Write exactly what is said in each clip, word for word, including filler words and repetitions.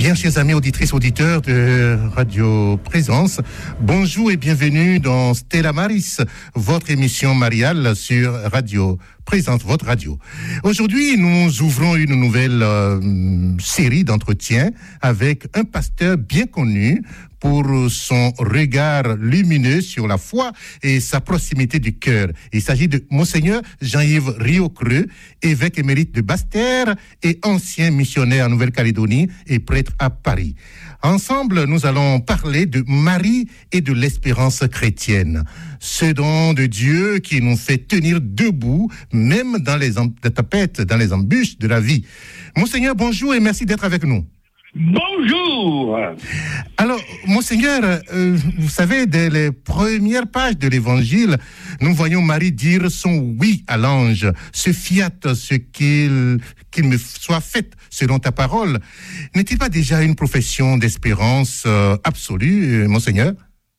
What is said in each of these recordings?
Bien, chers amis auditrices, auditeurs de Radio Présence, bonjour et bienvenue dans Stella Maris, votre émission mariale sur Radio Présence, votre radio. Aujourd'hui, nous ouvrons une nouvelle euh, série d'entretiens avec un pasteur bien connu pour son regard lumineux sur la foi et sa proximité du cœur. Il s'agit de Monseigneur Jean-Yves Riocreux, évêque émérite de Basse-Terre et ancien missionnaire en Nouvelle-Calédonie et prêtre à Paris. Ensemble, nous allons parler de Marie et de l'espérance chrétienne. Ce don de Dieu qui nous fait tenir debout, même dans les tempêtes, dans les embûches de la vie. Monseigneur, bonjour et merci d'être avec nous. Bonjour. Alors, Monseigneur, euh, vous savez, dès les premières pages de l'Évangile, nous voyons Marie dire son oui à l'ange, ce fiat, ce qu'il, qu'il me soit fait selon ta parole. N'est-il pas déjà une profession d'espérance euh, absolue, euh, Monseigneur?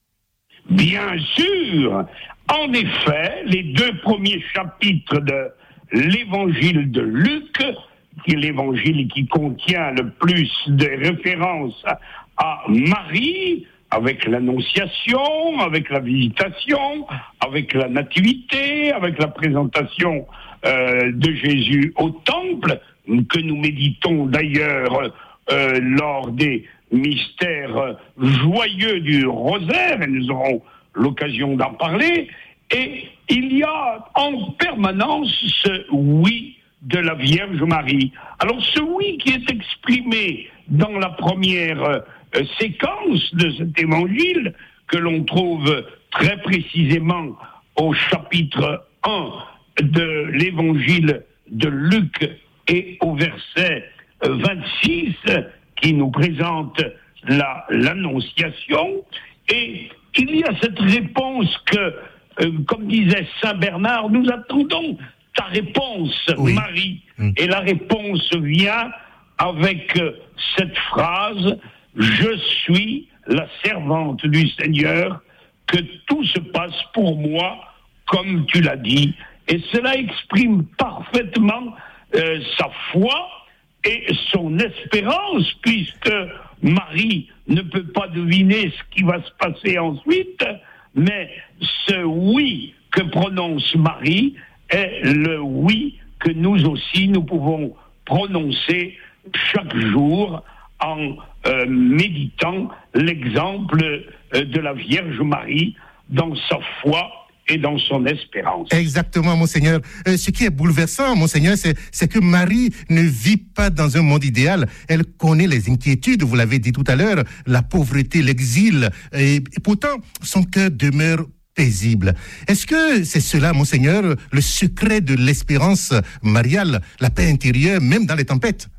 Bien sûr. En effet, les deux premiers chapitres de l'Évangile de Luc, qui est l'évangile qui contient le plus de références à Marie, avec l'annonciation, avec la visitation, avec la nativité, avec la présentation euh, de Jésus au temple, que nous méditons d'ailleurs euh, lors des mystères joyeux du rosaire, et nous aurons l'occasion d'en parler, et il y a en permanence ce oui de la Vierge Marie. Alors ce oui qui est exprimé dans la première euh, séquence de cet évangile, que l'on trouve très précisément au chapitre un de l'évangile de Luc et au verset euh, vingt-six, qui nous présente la, l'annonciation, et il y a cette réponse que, euh, comme disait Saint Bernard, nous attendons ta réponse, oui. Marie. Mmh. Et la réponse vient avec euh, cette phrase: je suis la servante du Seigneur, que tout se passe pour moi comme tu l'as dit. Et cela exprime parfaitement euh, sa foi et son espérance, puisque Marie ne peut pas deviner ce qui va se passer ensuite, mais ce oui que prononce Marie est le oui que nous aussi nous pouvons prononcer chaque jour en euh, méditant l'exemple euh, de la Vierge Marie dans sa foi et dans son espérance. Exactement, Monseigneur. Euh, ce qui est bouleversant, Monseigneur, c'est, c'est que Marie ne vit pas dans un monde idéal. Elle connaît les inquiétudes, vous l'avez dit tout à l'heure, la pauvreté, l'exil, et, et pourtant, son cœur demeure paisible. Est-ce que c'est cela, Monseigneur, le secret de l'espérance mariale, la paix intérieure, même dans les tempêtes?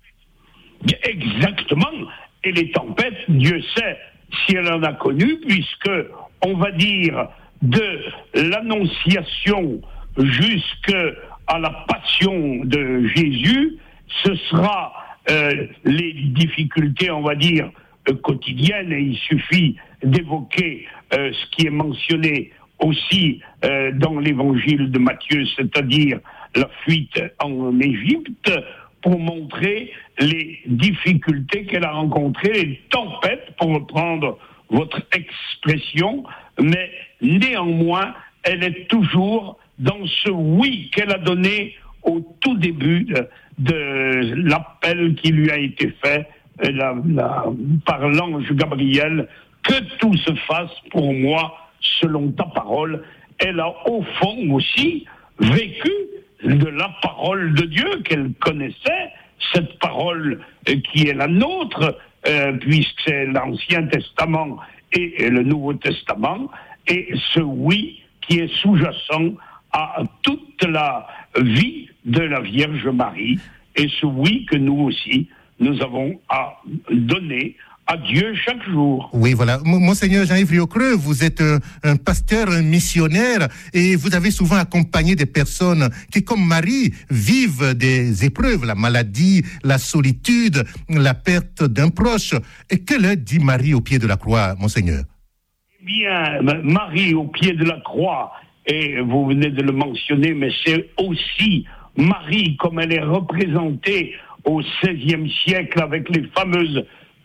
Exactement. Et les tempêtes, Dieu sait si elle en a connu, puisque, on va dire, de l'annonciation jusqu'à la passion de Jésus, ce sera euh, les difficultés, on va dire, euh, quotidiennes, et il suffit d'évoquer euh, ce qui est mentionné aussi euh, dans l'évangile de Matthieu, c'est-à-dire la fuite en Égypte, pour montrer les difficultés qu'elle a rencontrées, les tempêtes, pour reprendre votre expression, mais néanmoins, elle est toujours dans ce oui qu'elle a donné au tout début de, de l'appel qui lui a été fait la, la, par l'ange Gabriel, que tout se fasse pour moi selon ta parole. Elle a au fond aussi vécu de la parole de Dieu qu'elle connaissait, cette parole qui est la nôtre, euh, puisque c'est l'Ancien Testament et le Nouveau Testament, et ce oui qui est sous-jacent à toute la vie de la Vierge Marie, et ce oui que nous aussi, nous avons à donner à Dieu chaque jour. Oui, voilà. Monseigneur Jean-Yves Riocreux, vous êtes un, un pasteur, un missionnaire, et vous avez souvent accompagné des personnes qui, comme Marie, vivent des épreuves, la maladie, la solitude, la perte d'un proche. Et que leur dit Marie au pied de la croix, Monseigneur? Eh bien, Marie au pied de la croix, et vous venez de le mentionner, mais c'est aussi Marie comme elle est représentée au seizième siècle avec les fameuses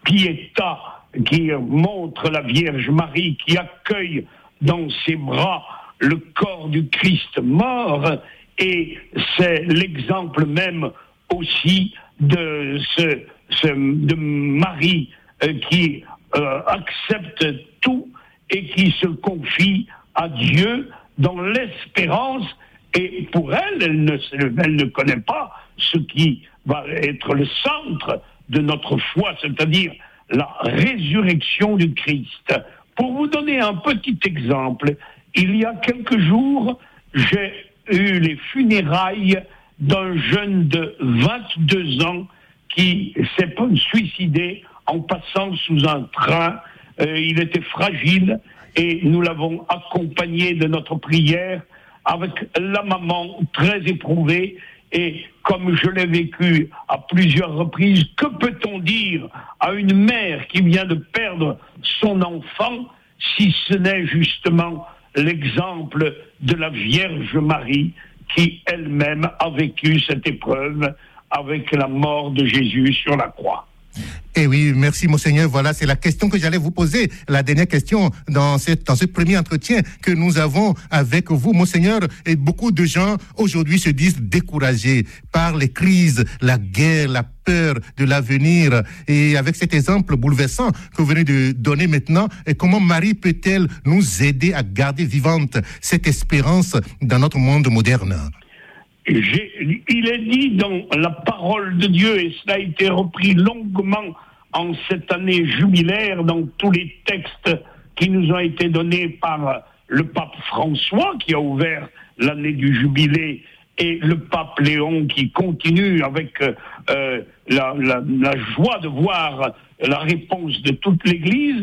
Pietà qui montre la Vierge Marie qui accueille dans ses bras le corps du Christ mort, et c'est l'exemple même aussi de ce, ce de Marie euh, qui euh, accepte tout et qui se confie à Dieu dans l'espérance, et pour elle, elle ne, elle ne connaît pas ce qui va être le centre de notre foi, c'est-à-dire la résurrection du Christ. Pour vous donner un petit exemple, il y a quelques jours, j'ai eu les funérailles d'un jeune de vingt-deux ans qui s'est suicidé en passant sous un train. Euh, il était fragile et nous l'avons accompagné de notre prière avec la maman très éprouvée. Et comme je l'ai vécu à plusieurs reprises, que peut-on dire à une mère qui vient de perdre son enfant, si ce n'est justement l'exemple de la Vierge Marie qui elle-même a vécu cette épreuve avec la mort de Jésus sur la croix. Eh oui, merci Monseigneur. Voilà, c'est la question que j'allais vous poser, la dernière question dans, cette, dans ce premier entretien que nous avons avec vous, Monseigneur. Et beaucoup de gens aujourd'hui se disent découragés par les crises, la guerre, la peur de l'avenir. Et avec cet exemple bouleversant que vous venez de donner maintenant, et comment Marie peut-elle nous aider à garder vivante cette espérance dans notre monde moderne? J'ai, il est dit dans la parole de Dieu, et cela a été repris longuement en cette année jubilaire dans tous les textes qui nous ont été donnés par le pape François qui a ouvert l'année du jubilé, et le pape Léon qui continue avec euh, la, la, la joie de voir la réponse de toute l'Église,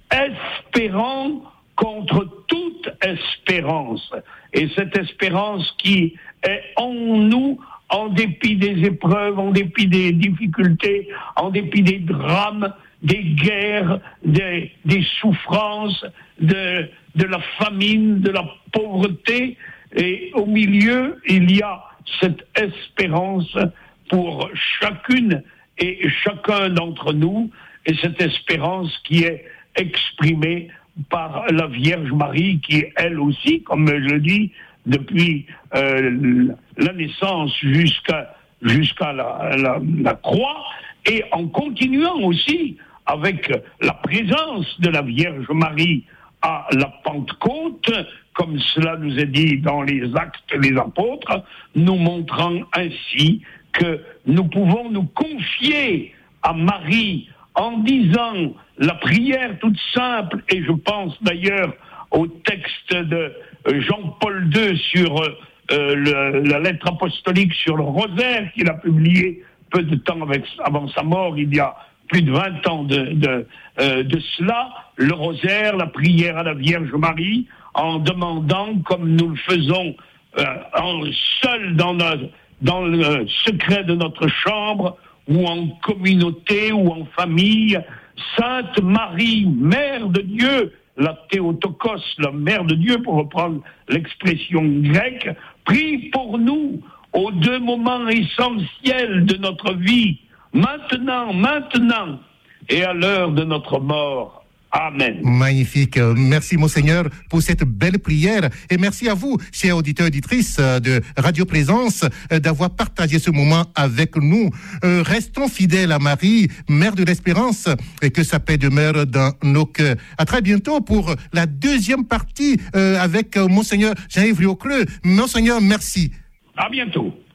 espérant contre toute espérance. Et cette espérance qui est en nous, en dépit des épreuves, en dépit des difficultés, en dépit des drames, des guerres, des, des souffrances, de, de la famine, de la pauvreté. Et au milieu, il y a cette espérance pour chacune et chacun d'entre nous, et cette espérance qui est exprimée par la Vierge Marie, qui elle aussi, comme je le dis, depuis euh, la naissance jusqu'à jusqu'à la, la, la croix, et en continuant aussi avec la présence de la Vierge Marie à la Pentecôte, comme cela nous est dit dans les Actes des Apôtres, nous montrant ainsi que nous pouvons nous confier à Marie en disant la prière toute simple, et je pense d'ailleurs au texte de Jean-Paul deux sur euh, le, la lettre apostolique sur le rosaire qu'il a publié peu de temps avec, avant sa mort, il y a plus de vingt ans de, de, euh, de cela, le rosaire, la prière à la Vierge Marie, en demandant, comme nous le faisons euh, en, seul dans, notre, dans le secret de notre chambre, ou en communauté, ou en famille, Sainte Marie, Mère de Dieu, la Théotokos, la Mère de Dieu, pour reprendre l'expression grecque, prie pour nous aux deux moments essentiels de notre vie, maintenant, maintenant, et à l'heure de notre mort. Amen. Magnifique. Merci, Monseigneur, pour cette belle prière. Et merci à vous, chers auditeurs et auditrices de Radio Présence, d'avoir partagé ce moment avec nous. Euh, restons fidèles à Marie, Mère de l'Espérance, et que sa paix demeure dans nos cœurs. À très bientôt pour la deuxième partie euh, avec Monseigneur Jean-Yves Riocreux. Monseigneur, merci. À bientôt.